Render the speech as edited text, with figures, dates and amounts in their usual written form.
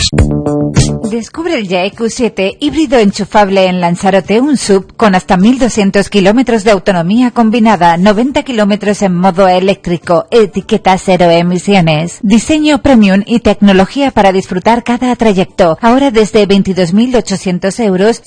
Lanzarote. Descubre el Ya EQ7 híbrido enchufable en Lanzarote, un SUV con hasta 1.200 kilómetros de autonomía combinada, 90 kilómetros en modo eléctrico, etiqueta cero emisiones, diseño premium y tecnología para disfrutar cada trayecto. Ahora desde 22.800 euros